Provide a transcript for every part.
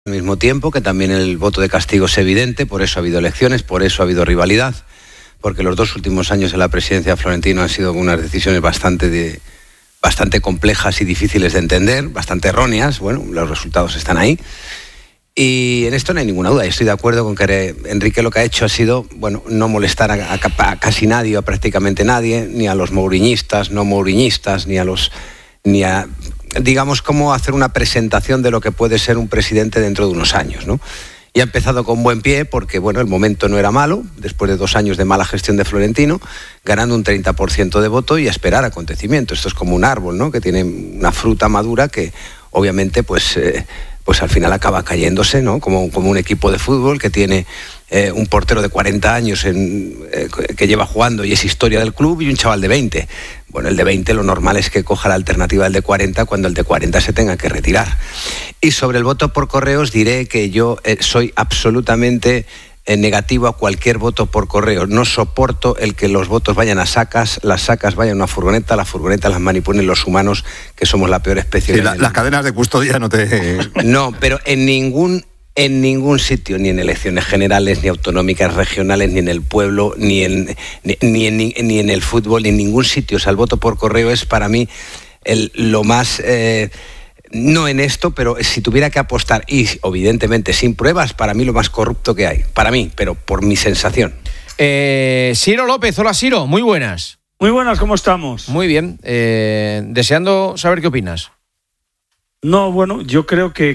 Al mismo tiempo que también el voto de castigo es evidente, por eso ha habido elecciones, por eso ha habido rivalidad, porque los 2 últimos años en la presidencia de Florentino han sido unas decisiones bastante complejas y difíciles de entender, bastante erróneas. Bueno, los resultados están ahí. Y en esto no hay ninguna duda. Estoy de acuerdo con que Enrique lo que ha hecho ha sido, bueno, no molestar a casi nadie, a prácticamente nadie, ni a los mouriñistas, no mouriñistas, ni a digamos, cómo hacer una presentación de lo que puede ser un presidente dentro de unos años, ¿no? Y ha empezado con buen pie porque, bueno, el momento no era malo, después de 2 años de mala gestión de Florentino, ganando un 30% de voto y a esperar acontecimientos. Esto es como un árbol, ¿no?, que tiene una fruta madura que, obviamente, pues al final acaba cayéndose, ¿no? Como un equipo de fútbol que tiene un portero de 40 años que lleva jugando y es historia del club, y un chaval de 20. Bueno, el de 20 lo normal es que coja la alternativa del de 40 cuando el de 40 se tenga que retirar. Y sobre el voto por correo os diré que yo soy absolutamente negativo a cualquier voto por correo. No soporto el que los votos vayan a sacas, las sacas vayan a una furgoneta, la furgoneta las manipulen los humanos, que somos la peor especie. Sí, las cadenas de custodia no te... No, pero en ningún sitio, ni en elecciones generales, ni autonómicas, regionales, ni en el pueblo, ni en el fútbol, ni en ningún sitio. O sea, el voto por correo es para mí lo más... no en esto, pero si tuviera que apostar, y evidentemente sin pruebas, para mí lo más corrupto que hay. Para mí, pero por mi sensación. Ciro López, hola Ciro, muy buenas. Muy buenas, ¿cómo estamos? Muy bien, deseando saber qué opinas. No, bueno, yo creo que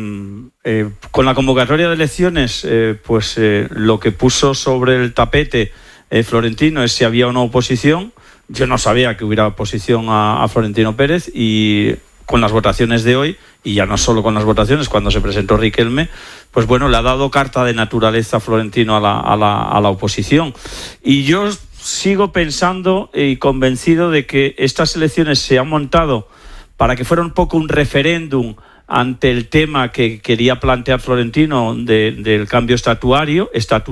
con la convocatoria de elecciones, lo que puso sobre el tapete Florentino es si había o no oposición. Yo no sabía que hubiera oposición a Florentino Pérez, y con las votaciones de hoy, y ya no solo con las votaciones, cuando se presentó Riquelme, pues bueno, le ha dado carta de naturaleza a Florentino a la oposición. Y yo sigo pensando y convencido de que estas elecciones se han montado para que fuera un poco un referéndum ante el tema que quería plantear Florentino del cambio estatutario,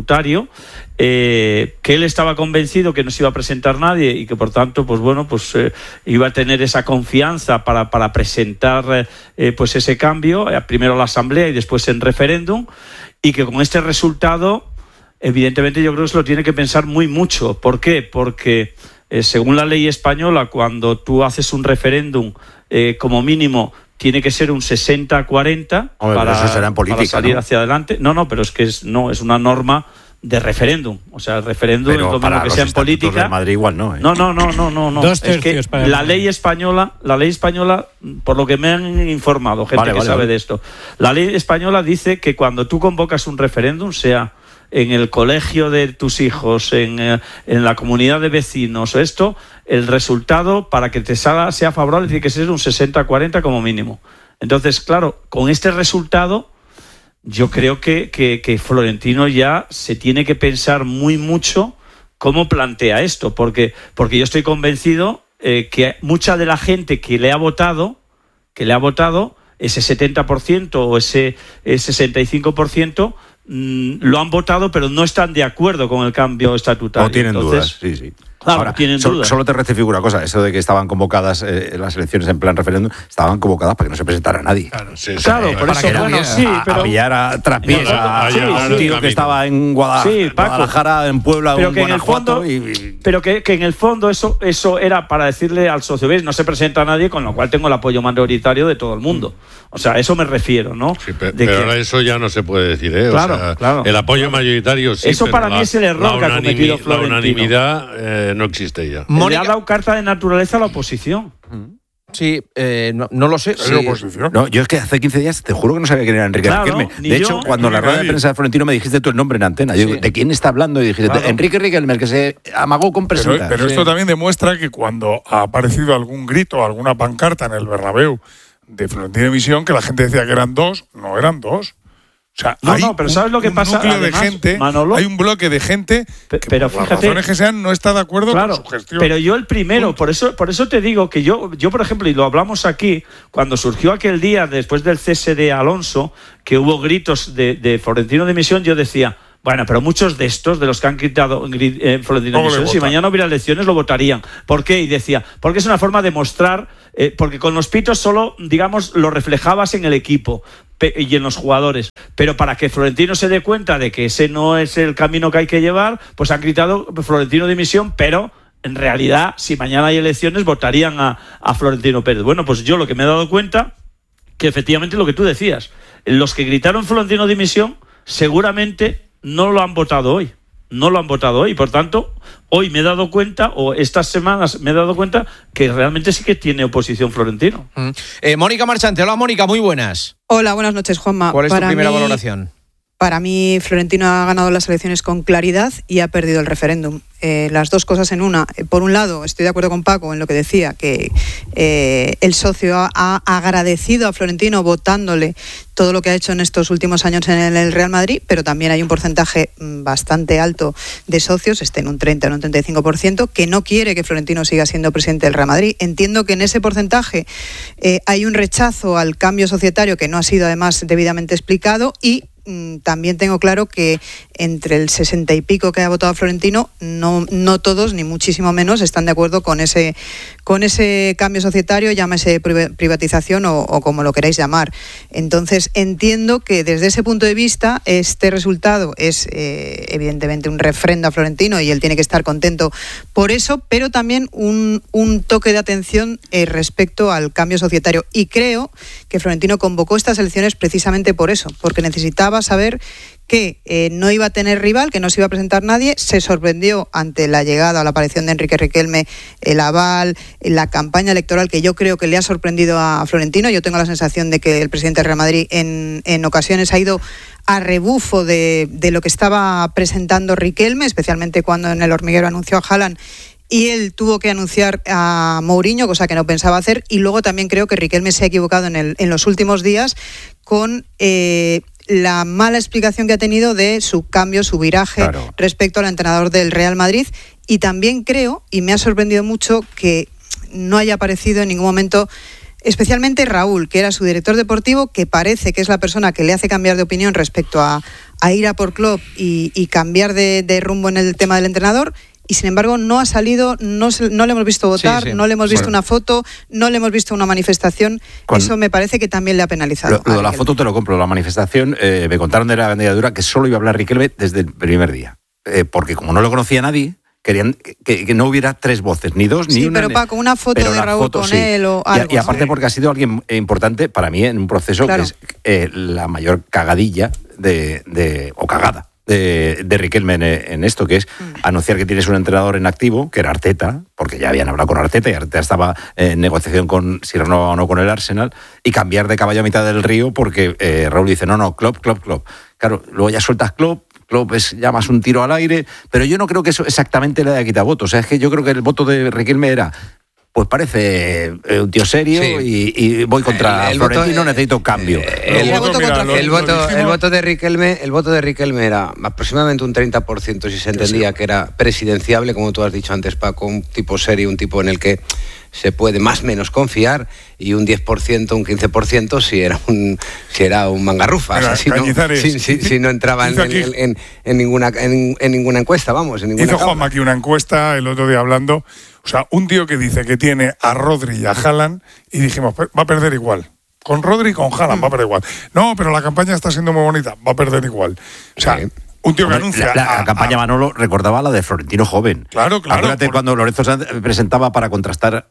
que él estaba convencido que no se iba a presentar nadie y que por tanto iba a tener esa confianza para presentar ese cambio, primero a la Asamblea y después en referéndum, y que con este resultado evidentemente yo creo que se lo tiene que pensar muy mucho. ¿Por qué? Porque según la ley española, cuando tú haces un referéndum, como mínimo tiene que ser un 60-40 para salir, ¿no?, hacia adelante. No, pero es que es una norma de referéndum. O sea, el referéndum pero es lo mismo que sea en política. De Madrid igual no, ¿eh? No. 2/3 es que la ley española, por lo que me han informado, gente que sabe de esto, la ley española dice que cuando tú convocas un referéndum, sea en el colegio de tus hijos, en la comunidad de vecinos, el resultado para que te salga sea favorable tiene que ser un 60-40 como mínimo. Entonces, claro, con este resultado yo creo que Florentino ya se tiene que pensar muy mucho cómo plantea esto, porque yo estoy convencido que mucha de la gente que le ha votado, ese 70% o ese 65%, lo han votado, pero no están de acuerdo con el cambio estatutario. O tienen dudas, sí. Claro, ahora, tienen dudas. Solo te rectifico una cosa, eso de que estaban convocadas las elecciones en plan referéndum, estaban convocadas para que no se presentara nadie. Claro, por eso, pero... A pillar traspiés a un tío que estaba en Guadalajara, en Puebla, en Guanajuato. Pero que en el fondo eso era para decirle al socio, ¿ves? No se presenta nadie, con lo cual tengo el apoyo mayoritario de todo el mundo. O sea, a eso me refiero, ¿no? Sí, pero ahora eso ya no se puede decir, ¿eh? Claro. El apoyo mayoritario sí, eso para mí es el error que ha cometido Florentino. La unanimidad no existe ya. Le ha dado carta de naturaleza a la oposición. Sí, no lo sé. Sí. No, yo es que hace 15 días te juro que no sabía quién era Enrique Riquelme. De hecho, cuando en la rueda de prensa de Florentino me dijiste tú el nombre en antena. Yo digo, ¿de quién está hablando? Y dijiste, Enrique Riquelme, el que se amagó con presentar. Pero esto también demuestra que cuando ha aparecido algún grito, alguna pancarta en el Bernabéu de Florentino Misión, que la gente decía que eran 2, no eran 2. O sea, pero ¿sabes lo que pasa? Además, de gente, Manolo, hay un bloque de gente que pero por fíjate, las razones que sean no está de acuerdo con su gestión. Pero yo el primero, por eso te digo que yo por ejemplo, y lo hablamos aquí, cuando surgió aquel día después del cese de Alonso, que hubo gritos de Florentino de Misión, yo decía, Bueno, pero muchos de estos, de los que han gritado Florentino Dimisión, si mañana hubiera elecciones lo votarían. ¿Por qué? Y decía, porque es una forma de mostrar, porque con los pitos solo, digamos, lo reflejabas en el equipo y en los jugadores. Pero para que Florentino se dé cuenta de que ese no es el camino que hay que llevar, pues han gritado Florentino Dimisión, pero en realidad, si mañana hay elecciones, votarían a Florentino Pérez. Bueno, pues yo lo que me he dado cuenta, que efectivamente lo que tú decías, los que gritaron Florentino Dimisión, seguramente no lo han votado hoy. No lo han votado hoy. Por tanto, hoy me he dado cuenta, o estas semanas me he dado cuenta, que realmente sí que tiene oposición Florentino. Mónica Marchante. Hola, Mónica, muy buenas. Hola, buenas noches, Juanma. ¿Cuál es tu primera valoración? Para mí, Florentino ha ganado las elecciones con claridad y ha perdido el referéndum. Las dos cosas en una. Por un lado, estoy de acuerdo con Paco en lo que decía, que el socio ha agradecido a Florentino votándole todo lo que ha hecho en estos últimos años en el Real Madrid, pero también hay un porcentaje bastante alto de socios, en un 30 o un 35%, que no quiere que Florentino siga siendo presidente del Real Madrid. Entiendo que en ese porcentaje hay un rechazo al cambio societario que no ha sido además debidamente explicado, y también tengo claro que entre el 60 y pico que ha votado Florentino, no todos, ni muchísimo menos, están de acuerdo con ese cambio societario, llámese privatización o como lo queráis llamar. Entonces entiendo que desde ese punto de vista este resultado es evidentemente un refrendo a Florentino y él tiene que estar contento por eso, pero también un toque de atención respecto al cambio societario. Y creo que Florentino convocó estas elecciones precisamente por eso, porque necesitaba saber que no iba a tener rival, que no se iba a presentar nadie. Se sorprendió ante la llegada o la aparición de Enrique Riquelme, el aval, la campaña electoral, que yo creo que le ha sorprendido a Florentino. Yo tengo la sensación de que el presidente del Real Madrid en ocasiones ha ido a rebufo de lo que estaba presentando Riquelme, especialmente cuando en el Hormiguero anunció a Haaland y él tuvo que anunciar a Mourinho, cosa que no pensaba hacer. Y luego también creo que Riquelme se ha equivocado en los últimos días con la mala explicación que ha tenido de su cambio, su viraje respecto al entrenador del Real Madrid. Y también creo, y me ha sorprendido mucho, que no haya aparecido en ningún momento, especialmente Raúl, que era su director deportivo, que parece que es la persona que le hace cambiar de opinión respecto a ir a por Klopp y cambiar de rumbo en el tema del entrenador. Y sin embargo no ha salido, no le hemos visto votar, no le hemos visto una foto, no le hemos visto una manifestación. Eso me parece que también le ha penalizado. Lo de la foto te lo compro. La manifestación, me contaron de la candidatura que solo iba a hablar Riquelme desde el primer día. Porque como no lo conocía nadie, querían que no hubiera tres voces, ni dos, ni una. Sí, pero Paco, una foto de Raúl con él o algo. Y aparte porque ha sido alguien importante para mí en un proceso que es la mayor cagadilla o cagada de Riquelme en esto, que es anunciar que tienes un entrenador en activo, que era Arteta, porque ya habían hablado con Arteta y Arteta estaba en negociación con si renovaba o no con el Arsenal, y cambiar de caballo a mitad del río porque Raúl dice, no, Klopp. Claro, luego ya sueltas Klopp es ya más un tiro al aire, pero yo no creo que eso exactamente le haya quitado votos. O sea, es que yo creo que el voto de Riquelme era, pues parece un tío serio y voy contra Florentino, necesito cambio. El voto de Riquelme era aproximadamente un 30%, si se entendía que era presidenciable, como tú has dicho antes, Paco, un tipo serio, un tipo en el que se puede más o menos confiar, y un 10%, un 15% si era un mangarrufa. Mira, o sea, si no entraba en ninguna encuesta, vamos. En ninguna hizo Juanma aquí una encuesta el otro día hablando. O sea, un tío que dice que tiene a Rodri y a Haaland, y dijimos, va a perder igual. Con Rodri y con Haaland va a perder igual. No, pero la campaña está siendo muy bonita, va a perder igual. O sea, un tío que anuncia... La campaña Manolo recordaba la de Florentino joven. Claro. Acuérdate cuando Lorenzo se presentaba para contrarrestar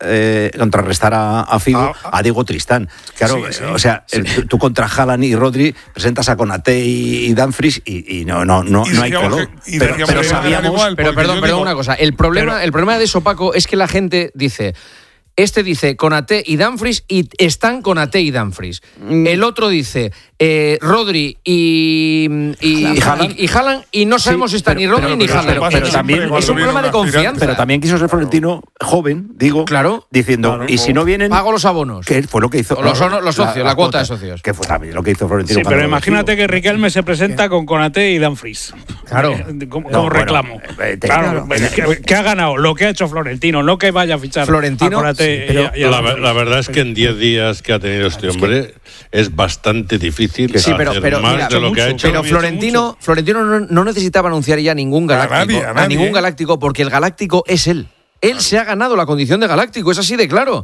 a Figo, a Diego Tristán. Claro, o sea, tú contra Haaland y Rodri presentas a Konaté y Dumfries y no hay color. Pero sabíamos... Pero perdón, una cosa. El problema de eso, Paco, es que la gente dice... dice Konaté y Dumfries y están Konaté y Dumfries. El otro dice Rodri y Haaland y no sabemos si está ni Rodri ni Haaland. Pero también es un problema de confianza. Pero también quiso ser Florentino joven, digo, diciendo, y si no vienen... Pago los abonos. Que fue lo que hizo... Los socios, la cuota de socios. Que fue también lo que hizo Florentino. Sí, pero imagínate que Riquelme se presenta con Konaté y Dumfries. Claro. Como reclamo. Claro, que ha ganado lo que ha hecho Florentino, no que vaya a fichar Florentino. a Konaté Conate. Sí, pero la verdad es que en 10 días que ha tenido este hombre es bastante difícil hacer más mira, de lo que ha hecho. Pero Florentino no necesitaba anunciar ya ningún galáctico, a ningún galáctico, porque el galáctico es él. Él se ha ganado la condición de galáctico, es así de claro.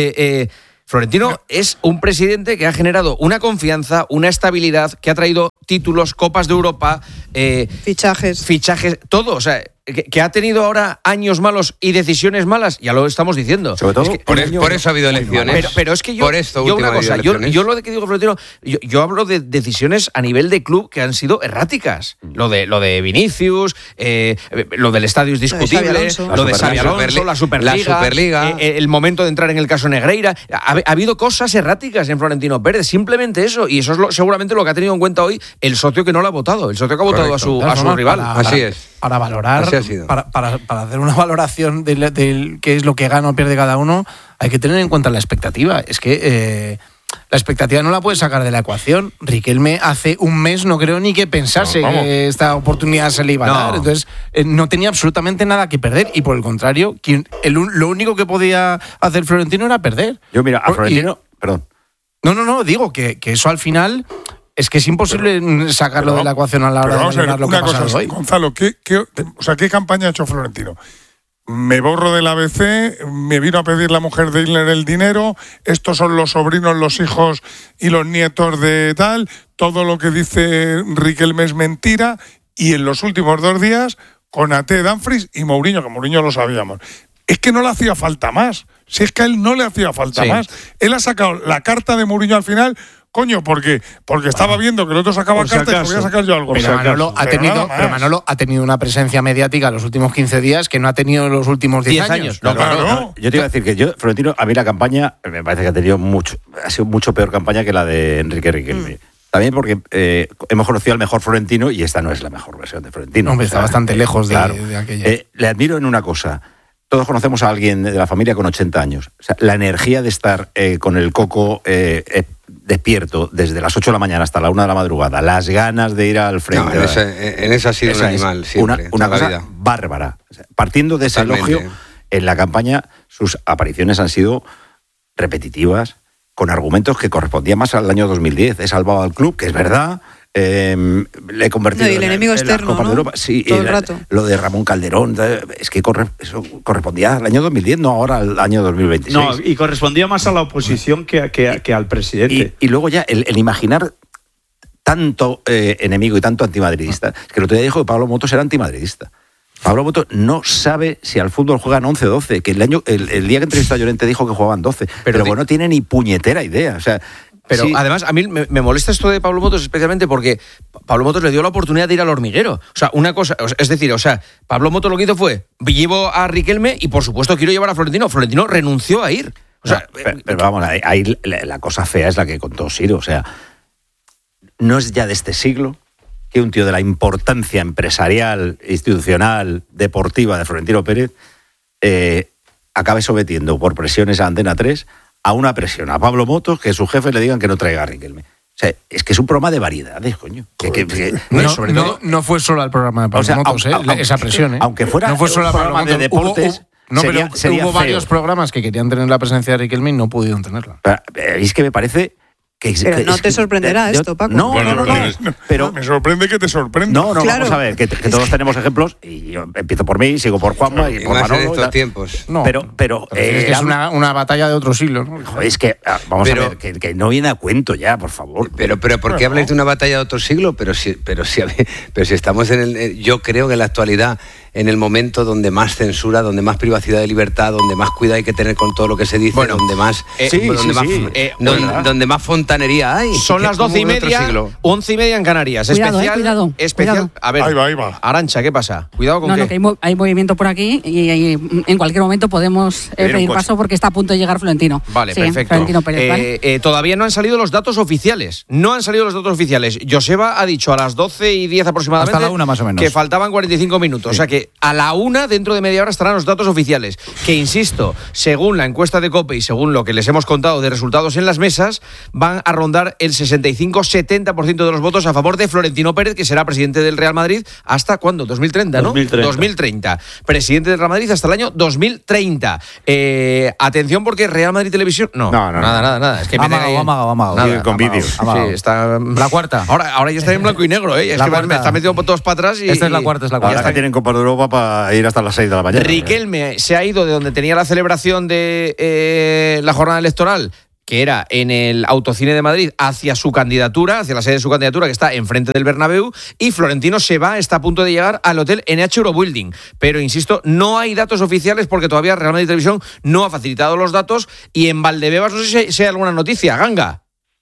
Florentino es un presidente que ha generado una confianza, una estabilidad, que ha traído títulos, Copas de Europa, fichajes, todo. O sea, que ha tenido ahora años malos y decisiones malas, ya lo estamos diciendo. Sobre todo, por eso ha habido elecciones. Pero es que yo una cosa, yo lo de que digo Florentino, yo hablo de decisiones a nivel de club que han sido erráticas. Lo de Vinicius, lo del estadio es discutible, lo de Xabi Alonso, la Superliga, el momento de entrar en el caso Negreira. Ha habido cosas erráticas en Florentino Pérez, simplemente eso, y eso es seguramente lo que ha tenido en cuenta hoy el socio que no lo ha votado, el socio que ha votado a su rival. Así es. Para valorar, para hacer una valoración de qué es lo que gana o pierde cada uno, hay que tener en cuenta la expectativa. Es que la expectativa no la puedes sacar de la ecuación. Riquelme hace un mes no creo ni que pensase que esta oportunidad se le iba a dar. Entonces, no tenía absolutamente nada que perder. Y por el contrario, lo único que podía hacer Florentino era perder. Yo, mira, a Florentino... Perdón. No, digo que eso al final... Es que es imposible sacarlo de la ecuación a la hora de valorar lo que ha pasado hoy. Gonzalo, ¿qué campaña ha hecho Florentino? Me borro del ABC, me vino a pedir la mujer de Hitler el dinero, estos son los sobrinos, los hijos y los nietos de tal, todo lo que dice Riquelme es mentira, y en los últimos 2 días, Konate, Dumfries y Mourinho, que Mourinho lo sabíamos. Es que no le hacía falta más, si es que a él no le hacía falta más. Él ha sacado la carta de Mourinho al final... Coño, porque estaba viendo que el otro sacaba cartas y podía sacar yo algo. Pero Manolo ha tenido una presencia mediática los últimos 15 días que no ha tenido los últimos 10 años. No, yo te iba a decir que Florentino, a mí la campaña me parece que ha sido mucho peor campaña que la de Enrique Riquelme. También porque hemos conocido al mejor Florentino y esta no es la mejor versión de Florentino. Hombre, está bastante lejos de aquella. Le admiro en una cosa. Todos conocemos a alguien de la familia con 80 años. O sea, la energía de estar con el coco despierto desde las 8 de la mañana hasta la 1 de la madrugada, las ganas de ir al frente. En esa ha sido un animal siempre. Una cosa bárbara. O sea, partiendo de ese elogio, en la campaña sus apariciones han sido repetitivas, con argumentos que correspondían más al año 2010. He salvado al club, que es verdad. Le he convertido y el enemigo externo, Copa de Europa. Sí, todo el rato. Lo de Ramón Calderón, es que eso correspondía al año 2010, no ahora al año 2026. No, y correspondía más a la oposición que al presidente. Y luego ya el imaginar tanto enemigo y tanto antimadridista. Es que el otro día dijo que Pablo Motos era antimadridista. Pablo Motos no sabe si al fútbol juegan 11 o 12, que el día que entrevistó a Llorente dijo que jugaban 12, pero no tiene ni puñetera idea, o sea... Pero además, a mí me molesta esto de Pablo Motos especialmente porque Pablo Motos le dio la oportunidad de ir al hormiguero. O sea, una cosa, es decir, Pablo Motos lo que hizo fue, llevo a Riquelme y por supuesto quiero llevar a Florentino. Florentino renunció a ir. O sea, pero vamos, ahí la cosa fea es la que contó Siro. O sea, no es ya de este siglo que un tío de la importancia empresarial, institucional, deportiva de Florentino Pérez acabe sometiendo por presiones a Antena 3 a una presión a Pablo Motos, que sus jefes le digan que no traiga a Riquelme. O sea, es que es un programa de variedades, coño. No fue solo el programa de Pablo Motos, esa presión. Aunque fuera no fue solo el programa de deportes... Hubo varios programas que querían tener la presencia de Riquelme y no pudieron tenerla. Es que me parece... Pero no te sorprenderá esto, Paco. No, pero me sorprende que te sorprenda. No, claro. Vamos a ver, que todos tenemos ejemplos, y yo empiezo por mí, sigo por Juanma y por Manolo. En estos tiempos. No, pero es que es una batalla de otro siglo, ¿no? Es que, vamos a ver, que no viene a cuento ya, por favor. Pero ¿por qué habláis de una batalla de otro siglo? Pero si estamos yo creo que en la actualidad, en el momento donde más censura, donde más privacidad de libertad, donde más cuidado hay que tener con todo lo que se dice, donde más donde más fontanería hay. Son las 12:30, 11:30 en Canarias. Cuidado. A ver, ahí va. Arancha, ¿qué pasa? Cuidado con que hay movimiento por aquí y en cualquier momento podemos pedir paso porque está a punto de llegar Florentino. Vale, perfecto. Florentino Pérez, ¿vale? Todavía no han salido los datos oficiales. Joseba ha dicho a las 12:10 aproximadamente, hasta la 1 más o menos, que faltaban 45 minutos. Sí. O sea que que a la 1, dentro de media hora, estarán los datos oficiales. Que, insisto, según la encuesta de COPE y según lo que les hemos contado de resultados en las mesas, van a rondar el 65-70% de los votos a favor de Florentino Pérez, que será presidente del Real Madrid hasta ¿cuándo? 2030, ¿no? 2030. Presidente del Real Madrid hasta el año 2030. Atención, porque Real Madrid Televisión... No, nada. Es que vamos con vídeos. Sí, está... La cuarta. Ahora ya está en blanco y negro, ¿eh? Es que me está metiendo todos para atrás y... Esta es la cuarta. Ahora que tienen Copa de Europa para ir hasta las 6 de la mañana. Riquelme se ha ido de donde tenía la celebración de la jornada electoral, que era en el Autocine de Madrid, hacia su candidatura, hacia la sede de su candidatura, que está enfrente del Bernabéu, y Florentino está a punto de llegar al hotel NH Eurobuilding. Pero, insisto, no hay datos oficiales porque todavía Real Madrid Televisión no ha facilitado los datos, y en Valdebebas no sé si hay alguna noticia. Ganga.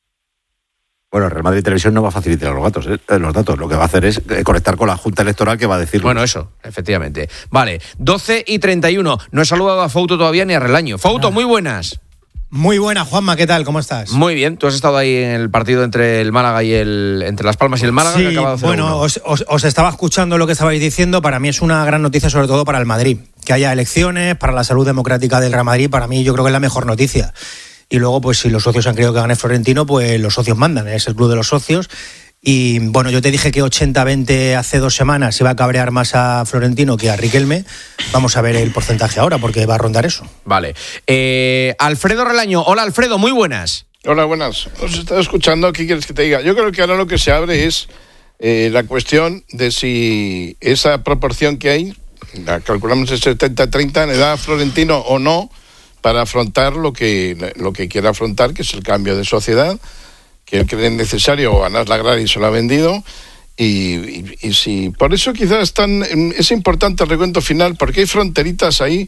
Bueno, Real Madrid Televisión no va a facilitar los datos. Lo que va a hacer es conectar con la Junta Electoral, que va a decirlo. Bueno, eso, efectivamente. Vale, 12:31. No he saludado a Fouto todavía ni a Relaño. Fouto, muy buenas. Muy buena, Juanma, ¿qué tal? ¿Cómo estás? Muy bien, tú has estado ahí en el partido entre el Málaga y entre Las Palmas y el Málaga, sí, que ha acabado 0-1. Bueno, os estaba escuchando lo que estabais diciendo. Para mí es una gran noticia, sobre todo para el Madrid. Que haya elecciones, para la salud democrática del Real Madrid, para mí yo creo que es la mejor noticia. Y luego, pues si los socios han querido que gane Florentino, pues los socios mandan, es el club de los socios. Y bueno, yo te dije que 80-20 hace 2 semanas iba a cabrear más a Florentino que a Riquelme. Vamos a ver el porcentaje ahora, porque va a rondar eso. Vale. Alfredo Relaño. Hola, Alfredo, muy buenas. Hola, buenas. Os estaba escuchando, ¿qué quieres que te diga? Yo creo que ahora lo que se abre es la cuestión de si esa proporción que hay, la calculamos en 70-30, le da a Florentino o no para afrontar lo que quiere afrontar, que es el cambio de sociedad, que él cree necesario ganar la agraria y se lo ha vendido, y si por eso quizás es importante el recuento final, porque hay fronteritas ahí,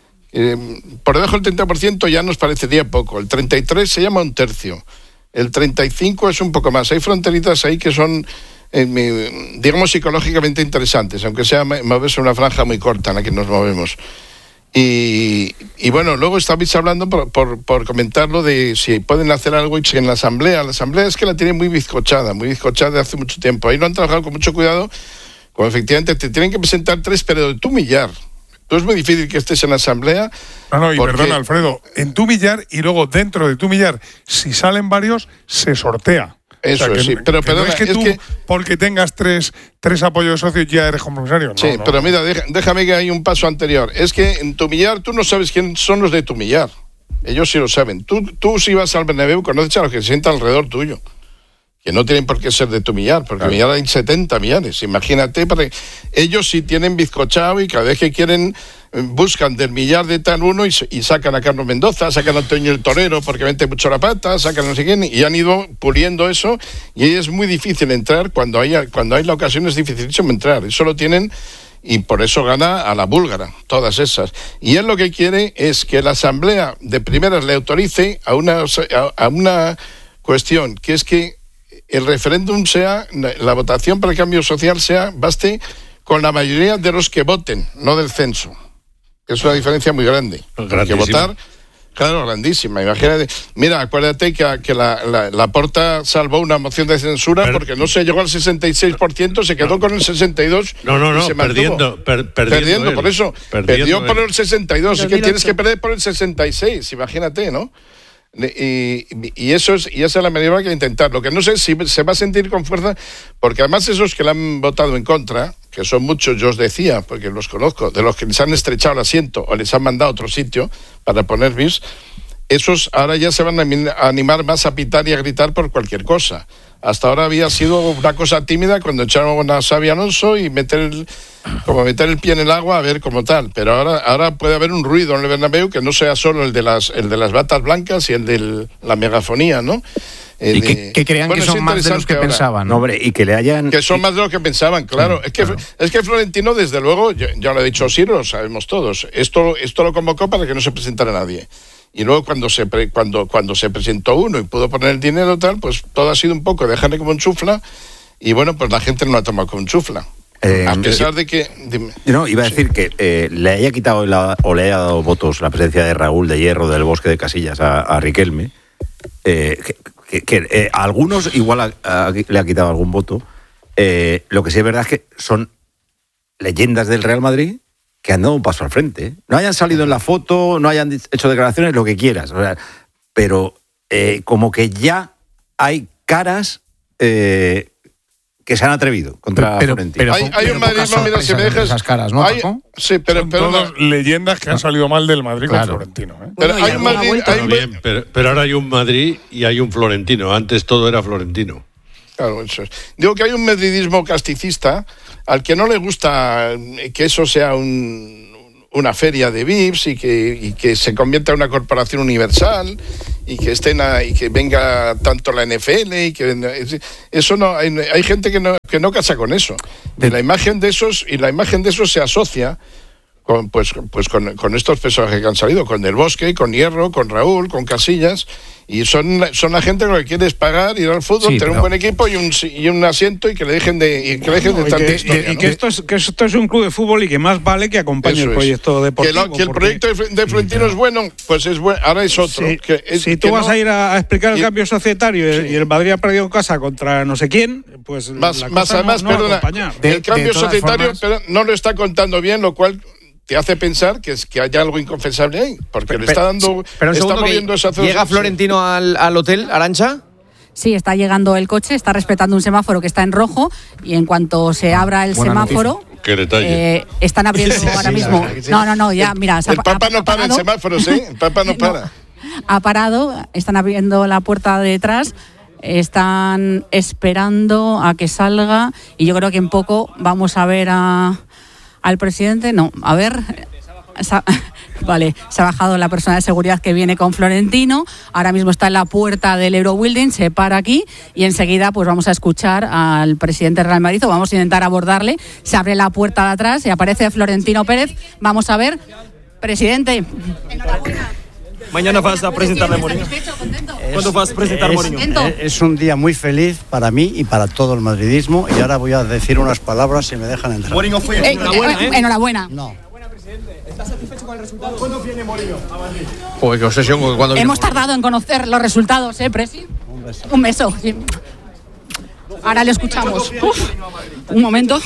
por debajo del 30% ya nos parecería poco, el 33% se llama un tercio, el 35% es un poco más, hay fronteritas ahí que son, digamos, psicológicamente interesantes, aunque sea moverse una franja muy corta en la que nos movemos. Y bueno, luego estabais hablando por comentarlo de si pueden hacer algo en la asamblea es que la tiene muy bizcochada hace mucho tiempo. Ahí lo han trabajado con mucho cuidado, como efectivamente te tienen que presentar 3, pero de tu millar. Entonces es muy difícil que estés en la asamblea. Y perdona, Alfredo, en tu millar y luego dentro de tu millar, si salen varios, se sortea. Eso, o sea, sí, pero no es que tú, porque tengas tres apoyos de socios, ya eres compromisario. Sí, pero mira, déjame que hay un paso anterior. Es que en tu millar tú no sabes quién son los de tu millar. Ellos sí lo saben. Tú si vas al Bernabéu, conoces a los que se sientan alrededor tuyo, que no tienen por qué ser de tu millar, porque en mi millar hay 70 millares. Imagínate, porque ellos sí tienen bizcochado y cada vez que quieren buscan del millar de tal uno y sacan a Carlos Mendoza, sacan a Antonio el Torero porque mete mucho la pata, sacan no sé quién, y han ido puliendo eso, y es muy difícil entrar cuando hay la ocasión, es dificilísimo entrar. Eso lo tienen, y por eso gana a la búlgara, todas esas. Y él lo que quiere es que la asamblea de primeras le autorice a una cuestión, que es que el referéndum sea, la votación para el cambio social baste con la mayoría de los que voten, no del censo. Es una diferencia muy grande. Que votar, claro, grandísima. Imagínate, mira, acuérdate que la Porta salvó una moción de censura porque no se llegó al 66%, se quedó con el 62%. No, y se perdiendo por eso. Perdió por el 62%, así que tienes que perder por el 66%, imagínate, ¿no? Y esa es la manera que hay que intentar. Lo que no sé es si se va a sentir con fuerza, porque además esos que le han votado en contra, que son muchos, yo os decía, porque los conozco, de los que les han estrechado el asiento o les han mandado a otro sitio para poner bis, esos ahora ya se van a animar más a pitar y a gritar por cualquier cosa. Hasta ahora había sido una cosa tímida cuando echaron a Xabi Alonso y meter el pie en el agua a ver cómo tal. Pero ahora puede haber un ruido en el Bernabéu que no sea solo el de las batas blancas y el de la megafonía, ¿no? Y que crean que son más de los que pensaban. No, hombre, y que le hayan... Que son más de los que pensaban, claro. Es que Florentino, desde luego, ya lo he dicho Siro, lo sabemos todos, esto lo convocó para que no se presentara nadie. Y luego cuando se presentó uno y pudo poner el dinero tal, pues todo ha sido un poco dejarle como un chufla, y bueno, pues la gente no lo ha tomado como un chufla. A pesar de que... No, iba a decir que le haya quitado o le haya dado votos la presencia de Raúl de Hierro del Bosque de Casillas a Riquelme, que a algunos igual le ha quitado algún voto. Lo que sí es verdad es que son leyendas del Real Madrid que han dado un paso al frente. No hayan salido en la foto, no hayan hecho declaraciones, lo que quieras. O sea, pero como que ya hay caras que se han atrevido contra Florentino. Hay un madridismo, mira, si me dejas... Esas caras, ¿no, Paco? Sí, pero todas leyendas que han salido mal del Madrid con Florentino. Pero hay un Madrid... pero ahora hay un Madrid y hay un Florentino. Antes todo era Florentino. Claro, eso es. Digo que hay un madridismo casticista al que no le gusta que eso sea una feria de VIPs y que se convierta en una corporación universal y que venga tanto la NFL y que eso no hay gente que no casa con eso. Y la imagen de esos se asocia con estos personajes que han salido, con Del Bosque, con Hierro, con Raúl, con Casillas, y son la gente que lo que quiere es pagar, ir al fútbol, tener un buen equipo y un asiento y que le dejen de tanta historia. Y que esto es un club de fútbol y que más vale que acompañe el proyecto deportivo. Que el proyecto de Florentino es bueno, pues es bueno, ahora es otro. Si tú vas a ir a explicar el cambio societario y el Madrid ha perdido casa contra no sé quién, pues además, perdona, el cambio societario no lo está contando bien, lo cual te hace pensar que hay algo inconfesable ahí, porque le está dando... Pero está moviendo esa... ¿Llega Florentino al hotel, Arantxa? Sí, está llegando el coche, está respetando un semáforo que está en rojo y en cuanto se abra el semáforo... ¡Qué detalle! Están abriendo ahora mismo... No, ya, mira... El Papa no para en semáforos, ¿eh? El Papa no para. Ha parado, están abriendo la puerta de detrás, están esperando a que salga y yo creo que en poco vamos a ver al presidente. No, a ver... Vale, se ha bajado la persona de seguridad que viene con Florentino. Ahora mismo está en la puerta del Eurobuilding, se para aquí y enseguida pues vamos a escuchar al presidente Real Madrid. Vamos a intentar abordarle. Se abre la puerta de atrás y aparece Florentino Pérez. Vamos a ver, presidente. Enhorabuena. Mañana vas a presentarle a Mourinho. ¿Cuándo vas a presentar a Mourinho? Es un día muy feliz para mí y para todo el madridismo. Y ahora voy a decir unas palabras si me dejan entrar. Mourinho fue. Enhorabuena, Enhorabuena. No. ¿Estás satisfecho con el resultado? ¿Cuándo viene Mourinho a Madrid? Joder, qué obsesión. Hemos tardado en conocer los resultados, Presi? Un beso. Sí. Ahora le escuchamos. Un momento.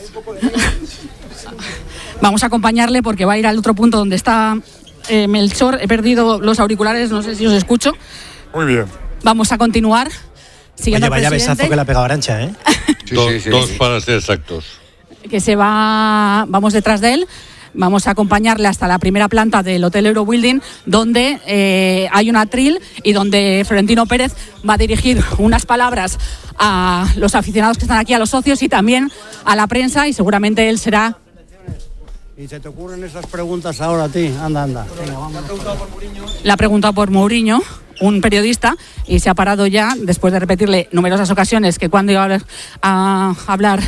Vamos a acompañarle porque va a ir al otro punto donde está Melchor. He perdido los auriculares, no sé si os escucho. Muy bien. Vamos a continuar. Siguiendo Oye, vaya besazo que le ha pegado Arantxa, ¿eh? Sí. Dos para ser exactos. Que vamos detrás de él. Vamos a acompañarle hasta la primera planta del Hotel Eurobuilding, donde hay un atril y donde Florentino Pérez va a dirigir unas palabras a los aficionados que están aquí, a los socios y también a la prensa, y seguramente él será... ¿Y se te ocurren esas preguntas ahora a ti? Anda. Venga, vamos. Le ha preguntado por Mourinho, un periodista, y se ha parado ya, después de repetirle numerosas ocasiones que cuando iba a hablar...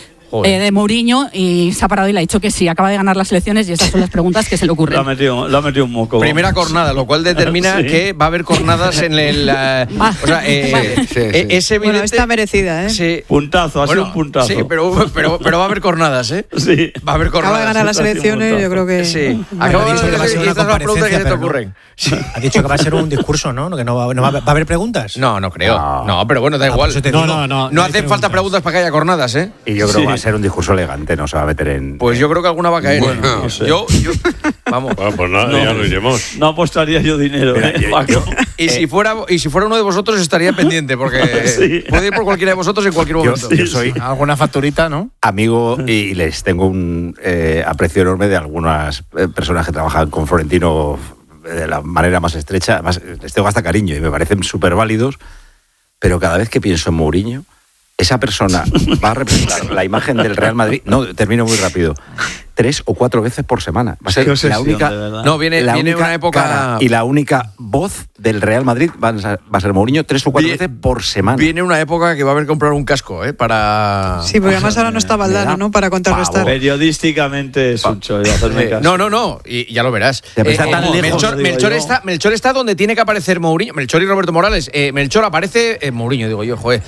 de Mourinho, y se ha parado y le ha dicho que sí, acaba de ganar las elecciones y esas son las preguntas que se le ocurren. Le ha metido un moco. Primera cornada, lo cual determina que va a haber cornadas en el... o sea, es evidente... Bueno, está merecida, ¿eh? Sí. Puntazo, ha sido un puntazo. Sí, pero va a haber cornadas, ¿eh? Sí. Va a haber cornadas. Acaba de ganar las elecciones, yo creo que... Sí. Acaba de ganar las elecciones y estas son las preguntas que se te ocurren. Sí. Ha dicho que va a ser un discurso, ¿no? Que no va a haber preguntas. No creo. No, pero bueno, da igual. No hacen falta preguntas para que haya cornadas, ¿eh? Y yo creo que va a ser un discurso elegante, no se va a meter en... Pues yo creo que alguna va a caer. Bueno, no sé. Yo vamos. Pues nada, ya lo iremos. No apostaría yo dinero, Paco. Y si fuera uno de vosotros estaría pendiente, porque puede ir por cualquiera de vosotros en cualquier momento. Yo soy alguna facturita, ¿no? Amigo y les tengo un aprecio enorme de algunas personas que trabajan con Florentino de la manera más estrecha. Además, les tengo hasta cariño y me parecen súper válidos, pero cada vez que pienso en Mourinho, esa persona va a representar la imagen del Real Madrid. No, termino muy rápido. 3 o 4 veces por semana. Va a ser la única. No, viene una época. Y la única voz del Real Madrid va a ser Mourinho 3 o 4 veces por semana. Viene una época que va a haber que comprar un casco, para. Sí, porque además ahora no está Valdano, ¿no? Para contrarrestar. Periodísticamente es un show. No. Y ya lo verás. Está tan lejos. Melchor está donde tiene que aparecer Mourinho. Melchor y Roberto Morales. Melchor aparece. Mourinho, digo yo, joder.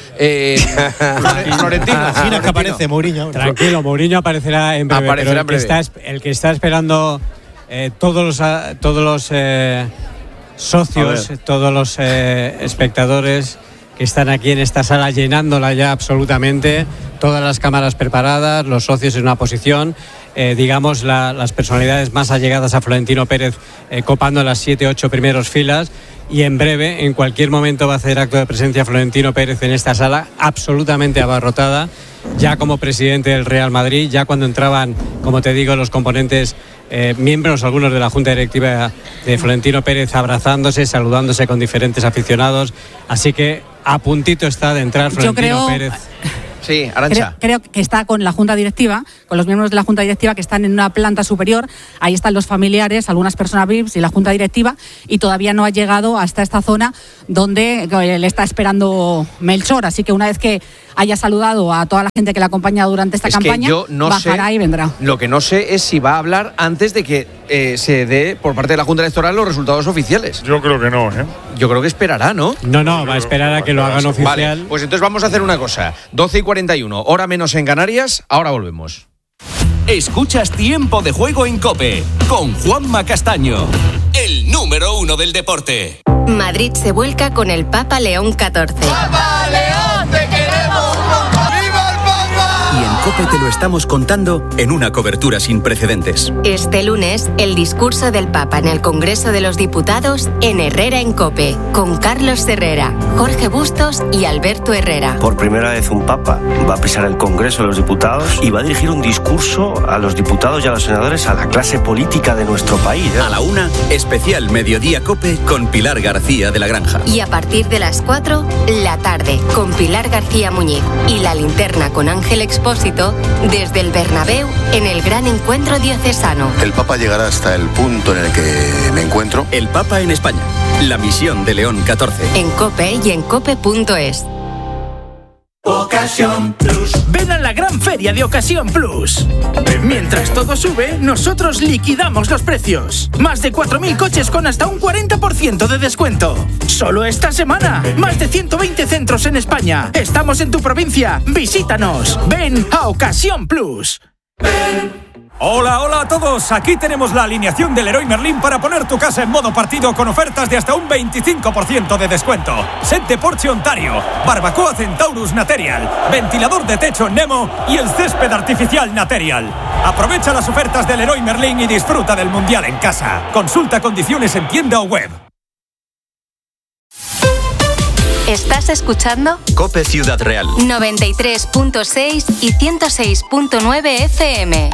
Florentino. Imagina que aparece Mourinho. Tranquilo, Mourinho aparecerá en breve. Aparecerá en breve. El que está esperando todos los socios, todos los espectadores que están aquí en esta sala llenándola ya absolutamente, todas las cámaras preparadas, los socios en una posición, digamos las personalidades más allegadas a Florentino Pérez copando las 7-8 primeros filas, y en breve, en cualquier momento, va a hacer acto de presencia Florentino Pérez en esta sala absolutamente abarrotada, ya como presidente del Real Madrid, ya cuando entraban, como te digo, los componentes miembros, algunos de la Junta Directiva de Florentino Pérez, abrazándose, saludándose con diferentes aficionados, así que a puntito está de entrar Florentino Pérez. Sí, Arantxa. Creo que está con la Junta Directiva, con los miembros de la Junta Directiva que están en una planta superior. Ahí están los familiares, algunas personas VIPs y la Junta Directiva, y todavía no ha llegado hasta esta zona donde le está esperando Melchor. Así que una vez que haya saludado a toda la gente que le acompaña durante esta campaña, bajará y vendrá. Lo que no sé es si va a hablar antes de que se dé por parte de la Junta Electoral los resultados oficiales. Yo creo que no, ¿eh? Yo creo que esperará, ¿no? No, va a esperar a que lo hagan oficial. Vale, pues entonces vamos a hacer una cosa. 12:41, hora menos en Canarias, ahora volvemos. Escuchas Tiempo de Juego en COPE con Juanma Castaño, el número 1 del deporte. Madrid se vuelca con el Papa León XIV. ¡Papa León, te queremos! ¡Viva el Papa! Y en COPE te lo estamos contando en una cobertura sin precedentes. Este lunes, el discurso del Papa en el Congreso de los Diputados en Herrera en COPE, con Carlos Herrera, Jorge Bustos y Alberto Herrera. Por primera vez un Papa va a pisar el Congreso de los Diputados y va a dirigir un discurso a los diputados y a los senadores, a la clase política de nuestro país. A la 1, especial Mediodía COPE con Pilar García de la Granja. Y a partir de las 4, la tarde, con Pilar García Muñiz y La Linterna con Ángel Expósito, desde el Bernabéu en el gran encuentro diocesano. El Papa llegará hasta el punto en el que me encuentro. El Papa en España, la misión de León XIV. En COPE y en COPE.es. Ocasión Plus. Ven a la gran feria de Ocasión Plus. Mientras todo sube, nosotros liquidamos los precios. Más de 4.000 coches con hasta un 40% de descuento. Solo esta semana. Más de 120 centros en España. Estamos en tu provincia. Visítanos. Ven a Ocasión Plus. Hola a todos, aquí tenemos la alineación del Leroy Merlin para poner tu casa en modo partido con ofertas de hasta un 25% de descuento. Set de Porsche Ontario, barbacoa Centaurus Material, ventilador de techo Nemo y el césped artificial Material. Aprovecha las ofertas del Leroy Merlin y disfruta del Mundial en casa. Consulta condiciones en tienda o web. ¿Estás escuchando? COPE Ciudad Real 93.6 y 106.9 FM.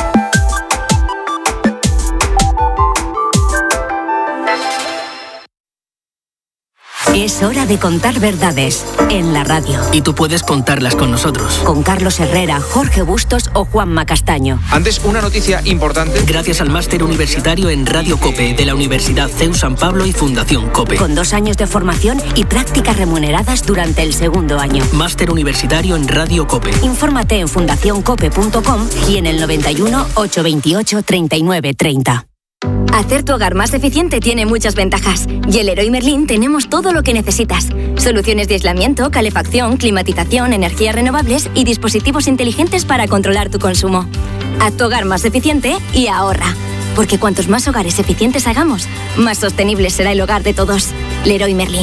Es hora de contar verdades en la radio. Y tú puedes contarlas con nosotros. Con Carlos Herrera, Jorge Bustos o Juanma Castaño. Antes, una noticia importante. Gracias al máster universitario en Radio COPE de la Universidad CEU San Pablo y Fundación COPE. Con 2 años de formación y prácticas remuneradas durante el segundo año. Máster universitario en Radio COPE. Infórmate en fundacioncope.com y en el 91 828 39 30. Hacer tu hogar más eficiente tiene muchas ventajas. Y en Leroy Merlin tenemos todo lo que necesitas. Soluciones de aislamiento, calefacción, climatización, energías renovables y dispositivos inteligentes para controlar tu consumo. Haz tu hogar más eficiente y ahorra. Porque cuantos más hogares eficientes hagamos, más sostenible será el hogar de todos. Leroy Merlin.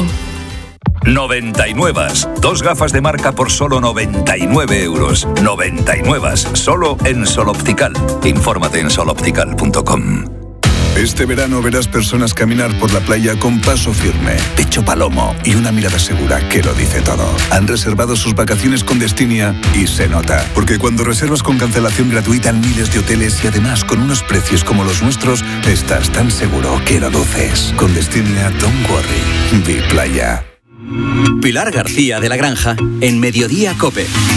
99. 2 gafas de marca por solo 99 euros. 99. Solo en Sol Optical. Infórmate en soloptical.com. Este verano verás personas caminar por la playa con paso firme, pecho palomo y una mirada segura que lo dice todo. Han reservado sus vacaciones con Destinia y se nota. Porque cuando reservas con cancelación gratuita en miles de hoteles y además con unos precios como los nuestros, estás tan seguro que lo luces. Con Destinia, don't worry. Be Playa. Pilar García de la Granja en Mediodía COPE.